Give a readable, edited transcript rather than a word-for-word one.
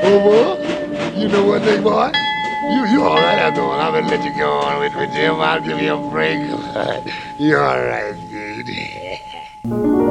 Oh, boy, you know what, big boy? You all right after all. I'm gonna let you go on with Jim. I'll give you a break. You all right, dude?